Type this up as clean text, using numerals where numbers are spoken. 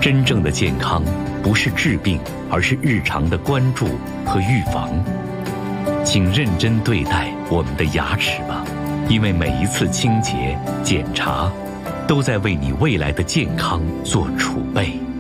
真正的健康不是治病，而是日常的关注和预防。请认真对待我们的牙齿吧，因为每一次清洁、检查，都在为你未来的健康做储备。